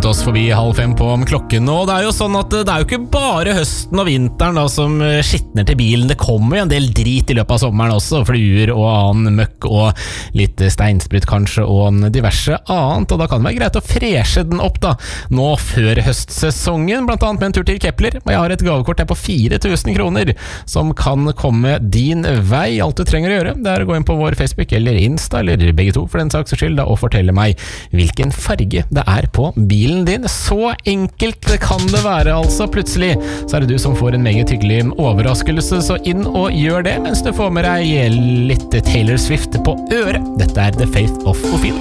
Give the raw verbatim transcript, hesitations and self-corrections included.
kommet oss forbi halv fem på klokken, og det er jo sånn at det er jo ikke bare høsten og vinteren da som skittner til bilen. Det kommer jo en del drit i løpet av sommeren også, fluer og annen møkk og litt steinsprut kanskje og diverse annet, og da kan det være greit å freshe den opp da, nå før høstsesongen, blant annet med en tur til Kepler. Og jeg har et gavekort her på fire tusen kroner som kan komme din vei. Alt du trenger å gjøre, det er å gå inn på vår Facebook eller Insta, eller begge to for den saks skyld da, og fortelle meg hvilken farge det er på bilen din. Så enkelt kan det være altså. Plutselig så er det du som får en meget hyggelig overraskelse, så inn og gjør det mens du får med deg litt Taylor Swift på øret. Dette er The Faith of Ophelia.